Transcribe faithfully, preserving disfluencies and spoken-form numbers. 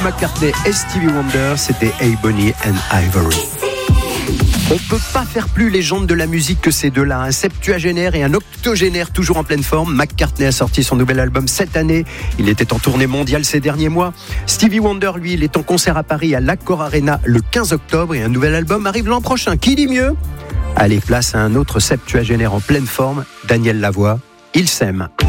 McCartney et Stevie Wonder, c'était Ebony and Ivory. On peut pas faire plus légende de la musique que ces deux-là. Un septuagénaire et un octogénaire toujours en pleine forme. McCartney a sorti son nouvel album cette année. Il était en tournée mondiale ces derniers mois. Stevie Wonder, lui, il est en concert à Paris à l'Accor Arena le quinze octobre et un nouvel album arrive l'an prochain. Qui dit mieux ? Allez, place à un autre septuagénaire en pleine forme, Daniel Lavoie. Ils s'aiment.